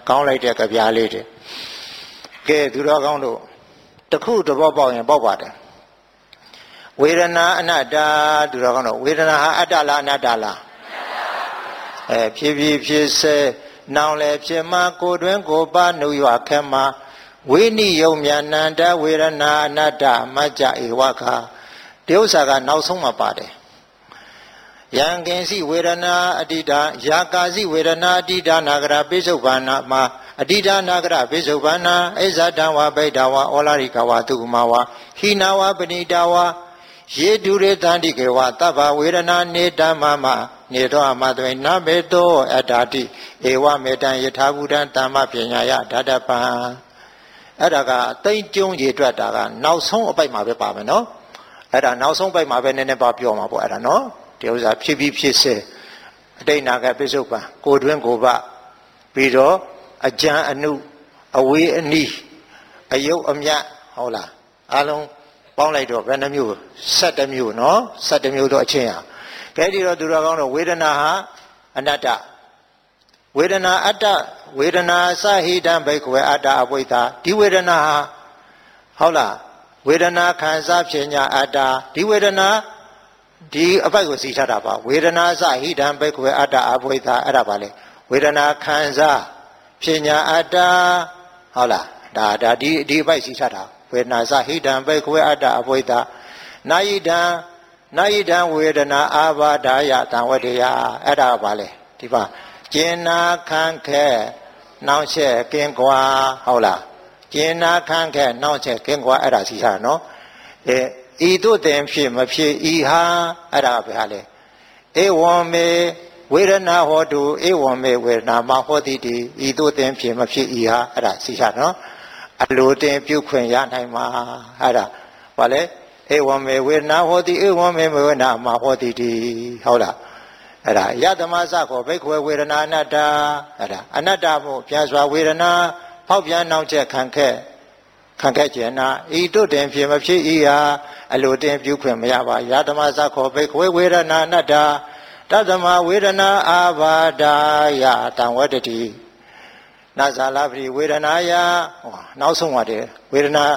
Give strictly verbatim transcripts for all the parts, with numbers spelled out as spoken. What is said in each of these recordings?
ကောင်းလိုက်တဲ့ကြပြားလေးတွေကဲသူတော်ကောင်းတို့တခုတဘောပေါက်ရင်ပေါက်ပါတယ်ဝေဒနာအနတ္တသူတော်ကောင်းတို့ဝေဒနာဟာအတ္တလားအနတ္တလားအဲဖြစ်ဖြစ်ဖြစ်စေနောင်လေဖြစ်မှာကိုတွင်ကိုပါနှုတ်ရွာခဲမှာဝိနိယုံမြနန္တဝေဒနာအနတ္တမကြ္ဧဝခာဒီဥစ္စာကနောက်ဆုံးမှာပါတယ်ယံကင်စီဝေဒနာအတိတာယာကာစီဝေဒနာအတိတာနာဂရပိစုဘာနာမှာအတိတာနာဂရပိစုဘာနာအိဇတံဝဗိဒဝဩလာရိကဝသုကမဝဟိနာဝပဏိတာဝယေတုရေတန္တိကေဝတဗ္ဗဝေဒနာနေတမမနေတောအမသွေနမေတောအတ္တာတိဧဝမေတံယထာဘူတံတမ္မပညာယဓာတပံအဲ့ဒါကတိတ်ကျုံကြီးအတွက်တာကနောက်ဆုံးအပိုက်မှာပဲပါမယ်နော်အဲ့ဒါနောက်ဆုံးပိုက်မှာပဲနည်းနည်းပါပြောမှာပေါ့အဲ့ဒါနော်ဒီဥစ္စာဖြစ်ပြီးဖြစ်စေအတိတ်နာကပိစုပ္ပံကိုတွင်ကိုပပြီးတော့အကြံအနုအဝေးအနီးအယုတ်အမြတ်ဟုတ်လားအားလုံးပေါင်းလိုက်တော့ဘယ်နှမျိုး၁၁မျိုးနော်၁၁မျိုးတော့အချင်းဟာကဲဒီတော့သူတော်ကောင်းတော့ဝေဒနာဟာအနတ္တဝေဒနာအတ္တဝေဒနာသဟိတံဘိက္ခဝေအတ္တအဝိဒ္ဓဒီဝေဒနာဟာဟုတ်လားဝေဒနာခံစားဖြစ်ညာအတ္တဒီဝေဒနာဒီအပိုက်ကိုစီထားတာပါဝေဒနာသဟိတံဘိက္ခဝေအတ္တအဝိဒ္ဓအဲ့ဒါပါလေဝေဒနာခံစားဖြစ်ညာအတ္တဟုတ်လားဒါဒါဒီဒီအပိုက်စီထားတာဝေဒနာသဟိတံဘိက္ခဝေအတ္တအဝိဒ္ဓနာယိတံနာယိတံဝေဒနာအာဘာဒာယတံဝတ္တယအဲ့ဒါပါလေဒီပါကျင်နာခံခဲနှောင့်ယှက်ကင်းကွာဟုတ်လားကျင်နာခံခဲနှောင့်ယှက်ကင်းကွာအဲ့ဒါစီထားနော်အဲဤတို့တင်ဖြစ်မဖြစ်ဤဟာအဲ့ဒါပဲဟာလေဧဝံမေဝေဒနာဟောတုဧဝံမေဝေဒနာမဟောတိတိဤတို့တင်ဖြစ်မဖြစ်ဤဟာအဲ့ဒါစီထားနော်အလိုတင်ပြုခွင့်ရနိုင်မှာအဲ့ဒါဘာလဲဧဝံမေဝေဒနာဟောတိဧဝံမေဝေဒနာမဟောတိတိဟုတ်လားအဲ့ဒါယသမစကောဘိက္ခဝေဝေဒနာအနတ္တအဲ့ဒါအနတ္တမို့ပြန်စွာဝေဒနာဖောက်ပြန်နှောင့်ချက်ခံခဲ့ခံခဲ့ကျင်နာဤတို့တင်ဖြစ်မဖြစ်ဤဟာအလိုတင်ပြုခွင့်မရပါယသမစကောဘိက္ခဝေဝေဒနာအနတ္တတသမဝေဒနာအာဘာဒာယတံဝတ္တတိနာဇာလပရိဝေဒနာယဟောနောက်ဆုံးပါတယ်ဝေဒနာ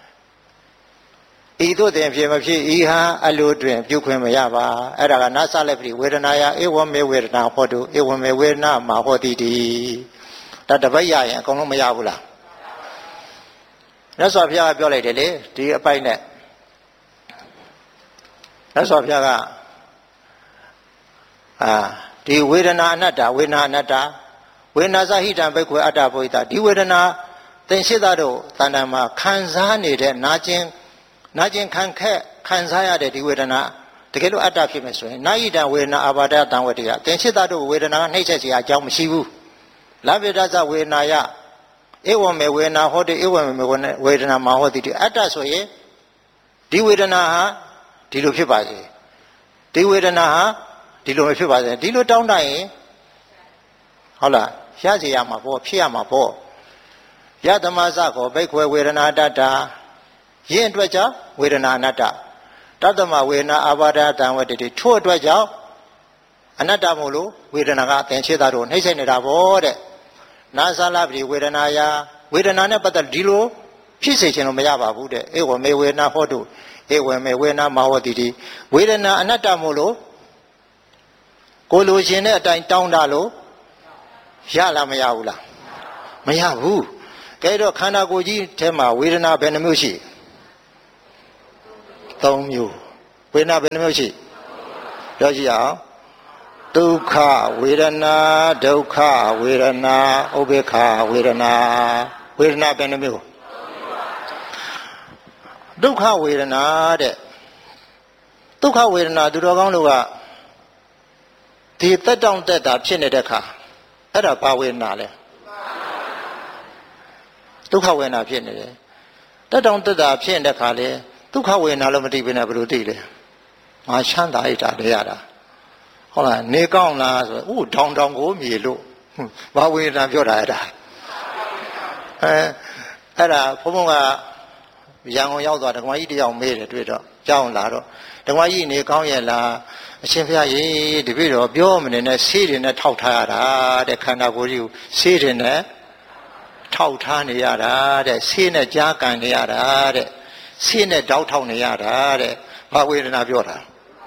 ဤတို့တင်ဖြစ်မဖြစ်ဤဟာအလိုတွင်ပြုခွင့်မရပါအဲ့ဒါကနာသလည်းပြီဝေဒနာယဧဝမေဝေဒနာဟောတုဧဝမေဝေဒနာမဟောတိတိဒါတပတ်ရရင်အကုန်လုံးမရဘူးလားမြတ်စွာဘုရားကပြောလိုက်တယ်လေဒီအပိုက်နဲ့မြတ်စွာဘုရားကအာဒီဝေဒနာအနတ္တဝေဒနာအနတ္တဝေဒနာသဟိတံဘိက္ခဝေအတ္တဘုဒ္ဓဒီဝေဒနာသင်္ရှိသတို့တဏ္ဍာမှာခံစားနေတဲ့နာကျင်နာကျင်ခံခက်ခံစားရတဲ့ဒီဝေဒနာတကယ်လို့အတ္တဖြစ်မယ်ဆိုရင်နာယိတံဝေဒနာအာဘာဒတံဝတ္တယသင်္ရှိသတို့ဝေဒနာကနှိမ့်ဆက်စရာအကြောင်းမရှိဘူးလဗ္ဗေဒသဝေဒနာယဧဝမေဝေဒနာဟောတိဧဝမေဝေဒနာမဟောတိအတ္တဆိုရင်ဒီဝေဒနာဟာဒီလိုဖြစ်ပါစေဒီဝေဒနာဟာဒီလိုမဖြစ်ပါစေဒီလိုတောင်းတရင်ဟုတ်လားရစေရမှာပေါ့ဖြစ်ရမှာပေါ့ယသမစကောဘိက္ခဝေဝေဒနာတတ္တယင်းအတွက်ကြောင့်ဝေဒနာအနတ္တတတ္တမဝေဒနာအာဘာဒတံဝတ္တတိထို့အတွက်ကြောင့်အနတ္တမို့လို့ဝေဒနာကအသင်္ချေတာတို့နှိမ့်ဆက်နေတာပေါ့တဲ့နာသလပရိဝေဒနာယဝေဒနာနဲ့ပတ်သက်ဒီလိုဖြစ်စေခြင်းလို့မရပါဘူးတဲ့ဧဝမေဝေဒနာဟောတုဧဝမေဝေဒနာမဟောတိတိဝေဒနာအနတ္တမို့လို့ကိုလိုချင်တဲ့အတိုင်းတောင်းတလို့ရလားမရဘူးလားမရဘူးကဲတော့ခန္ဓာကိုယ်ကြီးထဲမှာဝေဒနာဘယ်နှမျိုးရှိသုံးမျိုးဝေဒနာဘယ်နှမျိုးရှိပြောကြည့်အောင်ဒုက္ခဝေဒနာဒုက္ခဝေဒနာဥပေက္ခဝေဒနာဝေဒနာဘယ်နှမျိုးဒုက္ခဝေဒနာတဲ့ဒုက္ခဝေဒနာသူတော်ကောင်းတို့ကဒီတက်တောင့်တက်တာဖြစ်နေတဲ့ခါအဲ့ဒါဘာဝေဒနာလဲဒုက္ခဝေဒနာဖြစ်နေတယ်တက်တောင့်တက်တာဖြစ်နေတဲ့ခါလေဒုက္ခဝေဒနာလို့မသိဘဲနဲ့ဘယ်လိုသိလဲငါချမ်းသာရတာလေရတာဟုတ်လားနေကောင်းလားဆိုဥထောင်ထောင်ကိုမြေလို့ဘာဝေဒနာပြောတာအဲ့ဒါအဲအဲ့ဒါဘုံဘုံကရန်ကုန်ရောက်သွားဓမ္မကြီးတယောက်မေးတယ်တွေ့တော့ကြောင်းလာတော့ဓမ္မကြီးနေကောင်းရဲ့လားအရှင်ဘုရားရေတပည့်တော်ပြောမနေနဲ့ဆေးတွေနဲ့ထောက်ထားရတာတဲ့ခန္ဓာကိုယ်ကြီးကိုဆေးတွေနဲ့ထောက်ထားနေရတာတဲ့ဆေးနဲ့ကြားကန်နေရတာတဲ့ဆေးနဲ့တောက်ထောက်နေရတာတဲ့ဘာဝေဒနာပြောတာ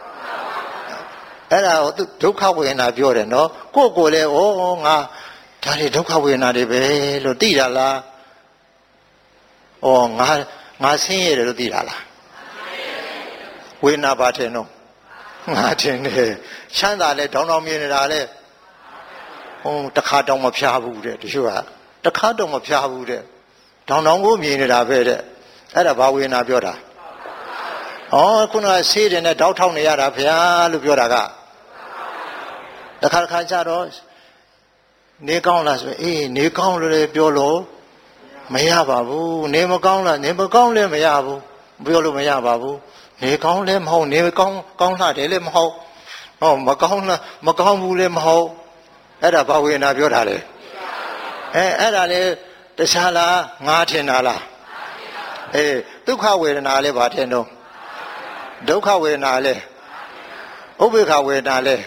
အဲ့ဒါကိုဒုက္ခဝေဒနာပြောတယ်နော်ကိုယ့်ကိုယ်လည်းဩငါဒါတွေဒုက္ခဝေဒနာတွေပဲလို့သိတာလားဩငါငါဆင်းရဲတယ်လို့သိတာလားဝေဒနာပါထင်တော့ငါထင်တယ်ချမ်းသာလဲတောင်းတောင်းမြင်နေတာလဲဟိုတခါတောင်မဖျားဘူးတဲ့တချို့ကတခါတောင်မဖျားဘူးတဲ့တောင်းတောင်းကိုမြင်နေတာပဲတဲ့အဲ့ဒါဘာဝေဒနာပြောတာဩခုနကဆေးတယ်နဲ့တောက်ထောက်နေရတာဗျာလို့ပြောတာကတခါတခါကျတော့နေကောင်းလားဆိုအေးနေကောင်းလို့လည်းပြောလို့မရပါဘူးနေမကောင်းလားနေမကောင်းလည်းမရဘူးပြောလို့မရပါဘူးနေကောင်းလည်းမဟုတ်နေကောင်းကောင်းလာတယ်လည်းမဟုတ်ဟောမကောင်းလားမကောင်းဘူးလည်းမဟုတ်အဲ့ဒါဘာဝေဒနာပြောတာလဲအဲအဲ့ဒါလေတခြားလားငါထင်တာလားအေးဒုက္ခဝေဒနာလည်းဘာထင်တော့ဒုက္ခဝေဒနာလည်းဥပေက္ခဝေဒနာလည်း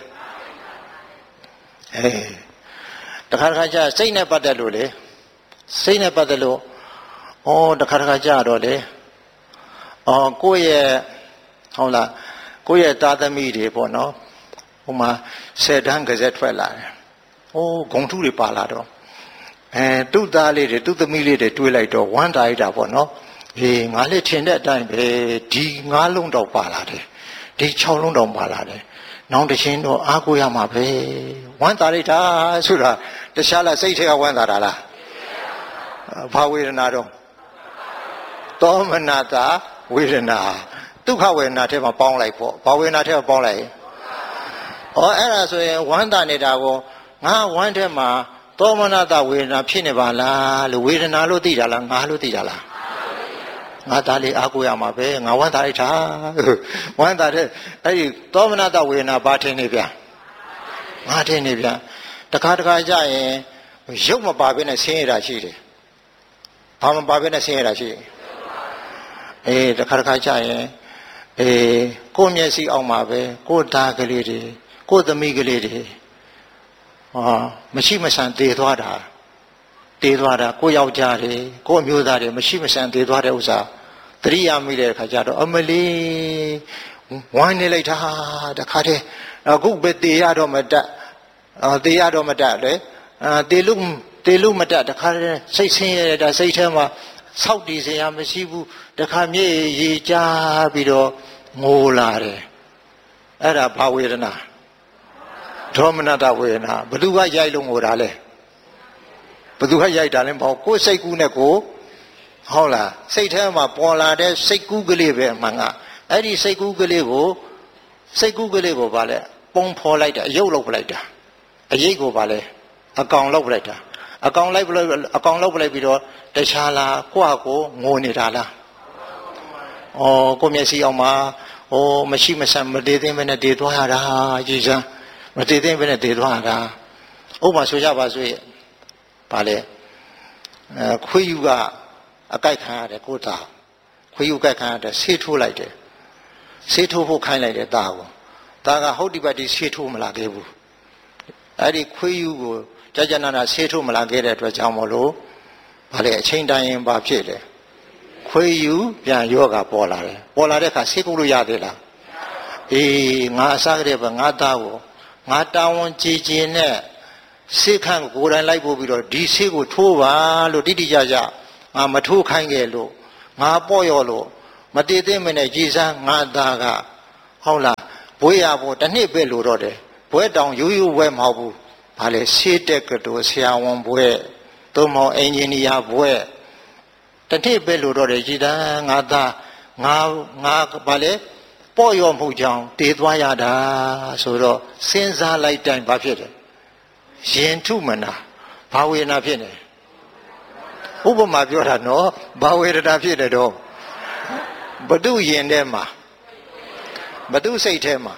အေးတခါတခါကျစိတ်နဲ့ပတ်သက်လို့လေစိတ်နဲ့ပတ်သက်လို့ဩတခါတခါကျတော့လေအော်ကိုယ့်ရဲ့ဟုတ်လားကိုယ့်ရဲ့သားသမီးတွေပေါ့နော်ဟိုမှာဆယ်တန်းကစက်ထွက်လာတယ်ဩဂုံထုတွေပါလာတော့အဲသူ့သားလေးတွေသူ့သမီးလေးတွေတွေးလိုက်တော့ဝမ်းတာရတာပေါ့နော်အေးငါလည်းထင်တဲ့အတိုင်းပဲဒီငါးလုံးတော့ပါလာတယ်ဒီခြောက်လုံးတော့ပါလာတယ်နောင်တရှင်တော့အားကိုးရမှာပဲဝမ်းတာရတာဆိုတာတခြားလားစိတ်ထဲကဝမ်းတာတာလားဘာဝေဒနာတော့သောမနတာဝေဒနာဒုက္ခဝေဒနာထဲမှာပေါင်းလိုက်ပေါ့ဘာဝေဒနာထဲမှာပေါင်းလိုက်ဩအဲ့ဒါဆိုရင်ဝမ်းတာနေတာကိုငါဝမ်းထဲမှာသောမနတာဝေဒနာဖြစ်နေပါလားလို့ဝေဒနာလို့သိတာလားငါလို့သိတာလားငါသားလေးအားကိုးရမှာပဲငါဝမ်းသာလိုက်တာဝမ်းသာတဲ့အဲ့ဒီသောမနတဝေဒနာဘာထင်နေပြန်ငါထင်နေပြန်တခါတခါကြရင်ရုပ်မပါဘဲနဲ့ဆင်းရဲတာရှိတယ်ဘာမပါဘဲနဲ့ဆင်းရဲတာရှိတယ်အေးတခါတခါကြရင်အေးကိုယ်မျက်စိအောက်မှာပဲကိုယ်သားကလေးတွေကိုယ်သမီးကလေးတွေဟာမရှိမဆန်သေသွားတာသေသွားတာကိုယောက်ျားတွေကိုအမျိုးသားတွေမရှိမဆန်သေသွားတဲ့ဥစ္စာသတိရမိတဲ့အခါကျတော့အမလီဝမ်းနေလိုက်တာတခါတည်းအခုပဲသေရတော့မတတ်သေရတော့မတတ်လေသေလို့သေလို့မတတ်တခါတည်းစိတ်ဆင်းရဲတာစိတ်ထဲမှာဆောက်တည်စရာမရှိဘူးတခါမြေရေချပြီးတော့ငိုလာတယ်အဲ့ဒါဘာဝေဒနာဒေါမနတဝေဒနာဘယ်သူကရိုက်လို့ငိုတာလဲဘယ်သူကရိုက်တာလဲမဟုတ်ကိုယ်စိတ်ကူးနဲ့ကိုဟုတ်လားစိတ်ထဲမှာပေါ်လာတဲ့စိတ်ကူးကလေးပဲအမှန်ကအဲ့ဒီစိတ်ကူးကလေးကိုစိတ်ကူးကလေးကိုဗာလဲပုံဖော်လိုက်တာအယုတ်လုပ်ပလိုက်တာအရိပ်ကိုဗာလဲအကောင်လုပ်ပလိုက်တာအကောင်လိုက်ပလိုက်အကောင်လုပ်ပလိုက်ပြီးတော့တခြားလားကိုယ့်ဟာကိုငိုနေတာလားဩကိုမျက်စိအောင်မှာဩမရှိမဆန်မတည်သိမနဲ့တည်သွားရတာကြီးစမ်းမတည်သိမနဲ့တည်သွားရတာဥပမာဆိုကြပါစို့ဗာလဲအဲခွေးယူကအကြိုက်ခံရတယ်ကိုသားခွေးယူကြိုက်ခံရတယ်ဆေးထိုးလိုက်တယ်ဆေးထိုးဖို့ခိုင်းလိုက်တယ်သားကိုသားကဟုတ်ဒီပတ်ဒီဆေးထိုးမလာခဲ့ဘူးအဲ့ဒီခွေးယူကိုကြာကြာနာနာဆေးထိုးမလာခဲ့တဲ့အတွက်ကြောင့်မလို့ဗာလေအချိန်တိုင်းရင်ဘာဖြစ်လဲခွေးယူပြန်ယောဂပေါ်လာတယ်ပေါ်လာတဲ့အခါဆေးကုတ်လို့ရသေးလားအေးငါအစားကလေးပဲငါသားကိုငါတာဝန်ကြည်ကြည်နဲ့ဆေးခန့်ကိုယ်တိုင်လိုက်ပို့ပြီးတော့ဒီဆေးကိုထိုးပါလို့တိတိကျကျငါမထိုးခိုင်းခဲ့လို့ငါပေါ့ရော့လို့မတည်သိမနဲ့ကြည်စမ်းငါသားကဟုတ်လားဘွေးရဖို့တစ်နှစ်ပဲလို့တော့တယ်ဘွဲတောင်ရိုးရိုးဘွဲမဟုတ်ဘူးဘာလဲဆေးတက်ကတော်ဆရာဝန်ဘွဲသို့မဟုတ်အင်ဂျင်နီယာဘွဲတစ်နှစ်ပဲလို့တော့တယ်ကြည်စမ်းငါသားငါငါဘာလဲပေါ့ရော့မှုကြောင့်တည်သွားရတာဆိုတော့စဉ်းစားလိုက်တိုင်းဘာဖြစ်တယ်ရင်ထုမနာဘာဝေဒနာဖြစ်နေဥပမာပြောတာနော်ဘာဝေဒနာဖြစ်တယ်တော့ဘု து ရင်ထဲမှာဘု து စိတ်ထဲမှာ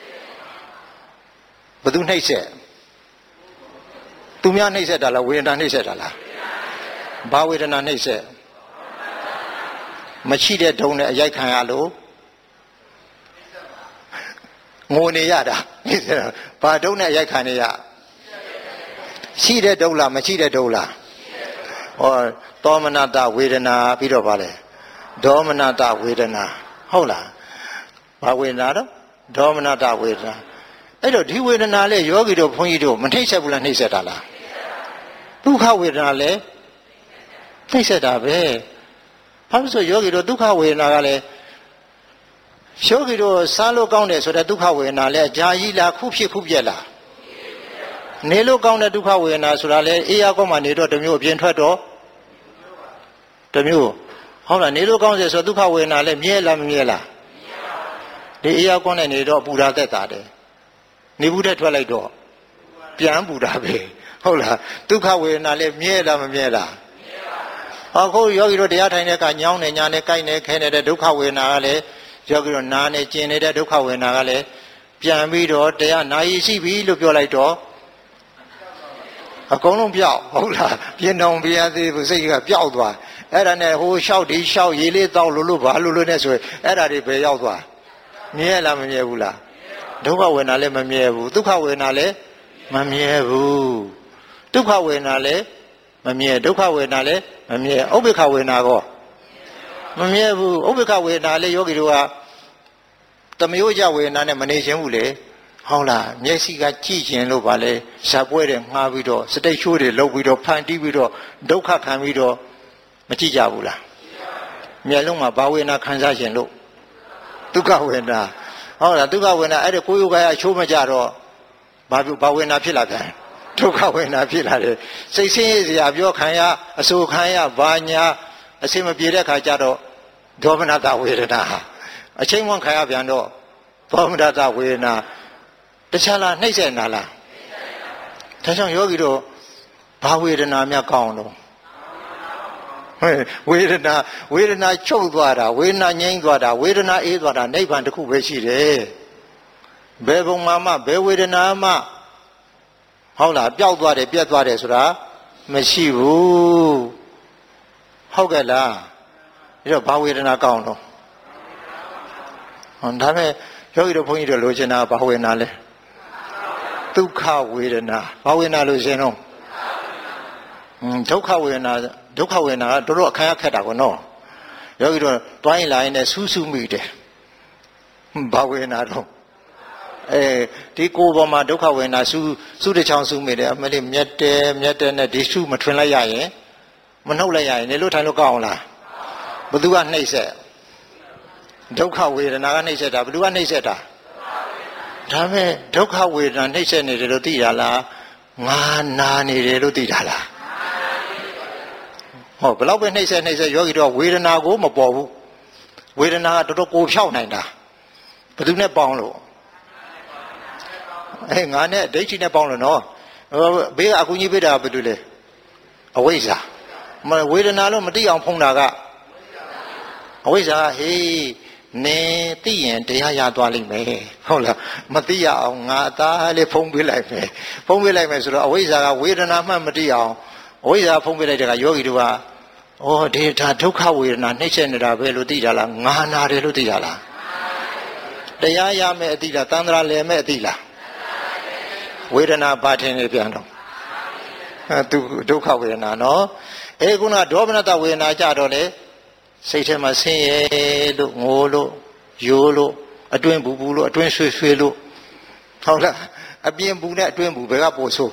ဘု து နှိမ့်ဆက်သူများနှိမ့်ဆက်တာလားဝေဒနာနှိမ့်ဆက်တာလားဘာဝေဒနာနှိမ့်ဆက်မရှိတဲ့ဒုံနဲ့အရိုက်ခံရလို့ငိုနေရတာဘာဒုံနဲ့အရိုက်ခံနေရရှိတဲ့ဒုံလားမရှိတဲ့ဒုံလားဟောသောမနတဝေဒနာပြီးတော့ဗာလဲဒေါမနတဝေဒနာဟုတ်လားဘာဝေဒနာတော့ဒေါမနတဝေဒနာအဲ့တော့ဒီဝေဒနာလေယောဂီတို့ဘုန်းကြီးတို့မနှိမ့်ဆက်ဘူးလားနှိမ့်ဆက်တာလားဒုက္ခဝေဒနာလေနှိမ့်ဆက်တာပဲဘာလို့ဆိုယောဂီတို့ဒုက္ခဝေဒနာကလည်းယောဂီတို့စားလို့ကောင်းတယ်ဆိုတဲ့ဒုက္ခဝေဒနာလဲအကြာကြီးလားခုဖြစ်ခုပြက်လားနေလို့ကောင်းတဲ့ဒုက္ခဝေဒနာဆိုတာလဲအေးရကောင်းမှနေတော့တစ်မျိုးအပြင်ထွက်တော့တစ်မျိုးဟုတ်လားနေလို့ကောင်းတယ်ဆိုဒုက္ခဝေဒနာလဲမြဲလားမမြဲလားဒီအေးရကောင်းတဲ့နေတော့ပူတာသက်တာတယ်နေဘူးတဲ့ထွက်လိုက်တော့ပြန်ပူတာပဲဟုတ်လားဒုက္ခဝေဒနာလဲမြဲလားမမြဲလားအခုယောဂီတို့တရားထိုင်တဲ့အခါညောင်းနေညာနေကြိုက်နေခဲနေတဲ့ဒုက္ခဝေဒနာကလည်းယောဂီတို့နာနေကျင်နေတဲ့ဒုက္ခဝေဒနာကလည်းပြန်ပြီးတော့တရားနာရည်ရှိပြီလို့ပြောလိုက်တော့အကုန်လုံးပြောက်ဟုတ်လားပြင်းတောင်ပြရသေးဘူးစိတ်ကပျောက်သွားအဲ့ဒါနဲ့ဟိုလျှောက်ဒီလျှောက်ရေလေးတောက်လို့လို့ဘာလို့လို့နဲ့ဆိုရင်အဲ့ဒါတွေပဲရောက်သွားမြဲလားမမြဲဘူးလားဒုက္ခဝေဒနာလည်းမမြဲဘူးဒုက္ခဝေဒနာလည်းမမြဲဘူးဒုက္ခဝေဒနာလည်းမမြဲဒုက္ခဝေဒနာလည်းမမြဲဥပ္ပခဝေဒနာကောမမြဲဘူးဥပ္ပခဝေဒနာလည်းယောဂီတို့ကတမယိုးကြဝေဒနာနဲ့မနေခြင်းဘူးလေဟုတ်လားမျက်စိကကြည့်ခြင်းလို့ပါလေဇာပွဲတွေငှားပြီးတော့စတိတ်ချိုးတွေလှုပ်ပြီးတော့ဖန်တီးပြီးတော့ဒုက္ခခံပြီးတော့မကြည့်ကြဘူးလားမျက်လုံးမှာဘာဝေဒနာခံစားခြင်းလို့ဒုက္ခဝေဒနာဟုတ်လားဒုက္ခဝေဒနာအဲ့ဒါကိုယ်ယောဂရချိုးမကြတော့ဘာဖြစ်ဘာဝေဒနာဖြစ်လာပြန်ဒုက္ခဝေဒနာဖြစ်လာတယ်စိတ်ဆင်းရဲစရာပြောခံရအဆူခံရဘာညာအစင်မပြေတဲ့ခါကျတော့ဒေါမနတဝေဒနာအချိန်မှခံရပြန်တော့ဒေါမနတဝေဒနာတခြားလားနှိမ့်ဆက်နာလားဒါကြောင့်ယောဂီတို့ဘာဝေဒနာများကောင်းတော့ဝေဒနာဝေဒနာချုပ်သွားတာဝေဒနာငြိမ်းသွားတာဝေဒနာအေးသွားတာနိဗ္ဗာန်တစ်ခုပဲရှိတယ်ဘယ်ဘုံမှာမှဘယ်ဝေဒနာမှဟုတ်လားပျောက်သွားတယ်ပြတ်သွားတယ်ဆိုတာမရှိဘူးဟုတ်ကဲ့လားအဲ့တော့ဘာဝေဒနာကောင်းတော့ဟောဒါမဲ့ယောဂီတို့ဘုန်းကြီးတို့လိုချင်တာဘာဝေဒနာလဲဒုက္ခဝေဒနာဘာဝေဒနာလို့ရှင်တော့ဒုက္ခဝေဒနာဒုက္ခဝေဒနာကတော်တော်အခက်အခဲတာကောနော်ယောဂီတို့တွိုင်းလာရင်လည်းဆူးဆူးမိတယ်ဘာဝေဒနာတော့အဲဒီကိုယ်ပေါ်မှာဒုက္ခဝေဒနာဆူးဆူးတစ်ချောင်းဆူးမိတယ်အမလေးမြတ်တယ်မြတ်တယ်နဲ့ဒီဆူးမထွင်လိုက်ရရင်မနှုတ်လိုက်ရရင်နေလို့ထိုင်လို့ကောင်းအောင်လားဘသူကနှိပ်ဆက်ဒုက္ခဝေဒနာကနှိပ်ဆက်တာဘသူကနှိပ်ဆက်တာဒါမဲ့ဒုက္ခဝေဒနာနှိပ်ဆက်နေတယ်လို့သိရလားငါနာနေတယ်လို့သိတာလားဟောဘလောက်ပဲနှိပ်ဆက်နှိပ်ဆက်ယောဂီတော့ဝေဒနာကိုမပေါ်ဘူးဝေဒနာကတော်တော်ကိုဖြောက်နိုင်တာဘယ်သူနဲ့ပေါင်းလို့အဲငါနဲ့ဒိဋ္ဌိနဲ့ပေါင်းလို့နော်ဘေးကအကူကြီးပေးတာဘယ်သူလဲအဝိဇ္ဇာမဝေဒနာလို့မသိအောင်ဖုံးတာကအဝိဇ္ဇာဟေးနင်သိရင်တရားရသွားလိမ့်မယ်ဟုတ်လားမသိရအောင်ငါအသားလေးဖုံးပေးလိုက်မယ်ဖုံးပေးလိုက်မယ်ဆိုတော့အဝိဇ္ဇာကဝေဒနာမှမသိအောင်အဝိဇ္ဇာဖုံးပေးလိုက်တဲ့ကယောဂီတို့ကဩဒီဒါဒုက္ခဝေဒနာနှိမ့်ဆက်နေတာပဲလို့သိကြလားငါနာတယ်လို့သိကြလားတရားရမယ်အသိလားတန်ត្រာလည်မယ်အသိလားဝေဒနာဘာထင်နေပြန်တော့သူဒုက္ခဝေဒနာနော်အဲခုနဒေါမနတဝေဒနာကြတော့လေစိတ်ထဲမှာဆင်းရဲလို့ငိုလို့ယိုးလို့အတွင်းဘူးဘူးလို့အတွင်းဆွေးဆွေးလို့ဟုတ်လားအပြင်ဘူးနဲ့အတွင်းဘူးဘယ်ကပို့ဆိုး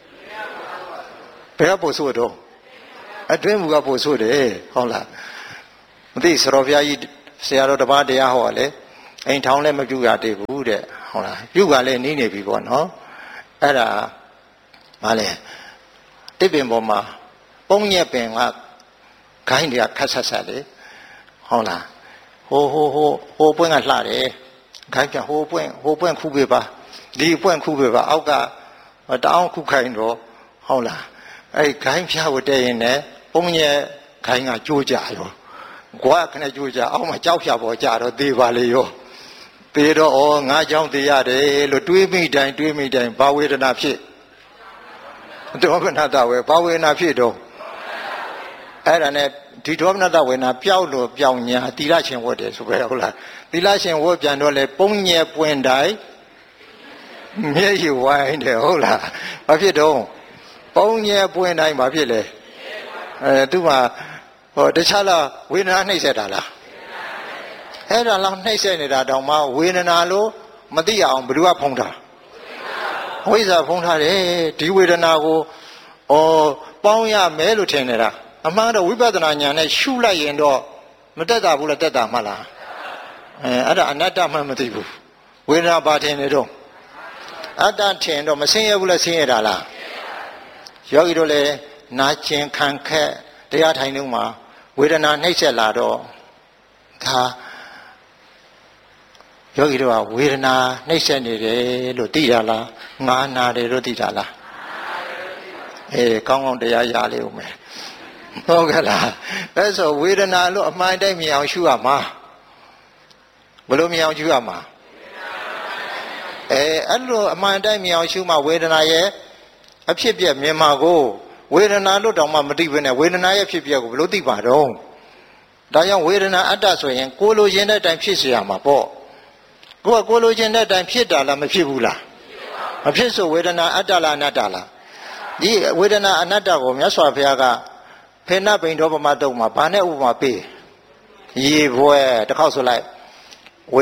ဘယ်ကပို့ဆိုးတော့အတွင်းဘူးကပို့ဆိုးတယ်ဟုတ်လားမသိစရောဘုရားကြီးဆရာတော်တပါးတရားဟောလေအိမ်ထောင်လည်းမပြုရသေးဘူးတဲ့ဟုတ်လားပြုကလည်းနီးနေပြီပေါ့နော်အဲ့ဒါမလဲတစ်ပင်ပေါ်မှာပုံညက်ပင်ကခိုင်းတွေကခတ်ဆက်ဆက်လေဟုတ်လားဟိုဟိုဟိုဟိုပွင့်ကလှတယ်ခိုင်းကဟိုပွင့်ဟိုပွင့်ခုပေးပါဒီပွင့်ခုပေးပါအောက်ကတအောင်ခုခိုင်းတော့ဟုတ်လားအဲ့ခိုင်းဖြားကိုတဲ့ရင်လည်းပုံညက်ခိုင်းကကြိုးကြရောကွာခနဲ့ကြိုးကြအောက်မှာကြောက်ဖြာပေါ်ကြတော့သေးပါလေရောသေးတော့ဩငါကြောင့်သေးရတယ်လို့တွေးမိတိုင်းတွေးမိတိုင်းဘာဝေဒနာဖြစ်ဒေါမနတဝေဘာဝေဒနာဖြစ်တော့အဲ့ဒါနဲ့ဒီဒေါမနတဝေဒနာပျောက်လို့ပျောက်ညာသီလရှင်ဝတ်တယ်ဆိုပဲဟုတ်လားသီလရှင်ဝတ်ပြန်တော့လေပုံညက်ပွင့်တိုင်းမျက်ရည်ဝိုင်းတယ်ဟုတ်လားဘာဖြစ်တော့ပုံညက်ပွင့်တိုင်းဘာဖြစ်လဲအဲသူမှဟောတခြားလားဝေဒနာနှိမ့်ဆက်တာလားအဲ့ဒါလောက်နှိမ့်ဆက်နေတာတောင်မှဝေဒနာလို့မသိအောင်ဘယ်သူကဖုံးတာဝိဇ္ဇာဖုံးထားတယ်ဒီဝေဒနာကိုဩပေါင်းရမယ်လို့ထင်နေတာအမှန်တော့ဝိပဿနာဉာဏ်နဲ့ရှုလိုက်ရင်တော့မတက်တာဘူးလားတက်တာမှလားအဲအဲ့ဒါအနတ္တမှမသိဘူးဝေဒနာပါထင်နေတော့အတ္တထင်တော့မဆင်းရဲဘူးလားဆင်းရဲတာလားယောဂီတို့လည်းနာကျင်ခံခက်တရားထိုင်နေမှာဝေဒနာနှိမ့်ဆက်လာတော့ဒါယောဂီတို့ကဝေဒနာနှိမ့်ဆက်နေတယ်လို့သိရလားငါနာတယ်လို့သိတာလားအေးကောင်းကောင်းတရားရလေးဦးမယ်ဟုတ်ကဲ့လားအဲ့ဆိုဝေဒနာလို့အမှန်တိုင်းမြင်အောင်ရှုရမှာဘလို့မြင်အောင်ရှုရမှာအဲအဲ့လိုအမှန်တိုင်းမြင်အောင်ရှုမှဝေဒနာရဲ့အဖြစ်ပြက်မြင်မှာကိုဝေဒနာလို့တောင်မှမသိဘဲနဲ့ဝေဒနာရဲ့ဖြစ်ပြက်ကိုဘလို့သိပါတော့ဒါကြောင့်ဝေဒနာအတ္တဆိုရင်ကိုလိုချင်တဲ့အတိုင်းဖြစ်เสียရမှာပေါ့ကိုကကိုလိုချင်တဲ့အတိုင်းဖြစ်တာလားမဖြစ်ဘူးလားမဖြစ်ဆိုဝေဒနာအတ္တလားအနတ္တလားဒီဝေဒနာအနတ္တကိုမြတ်စွာဘုရားကဖေနဗိန္ဒောပမတုတ်မှာဘာနဲ့ဥပမာပေးရေဘွဲတစ်ခေါက်ဆိုလိုက်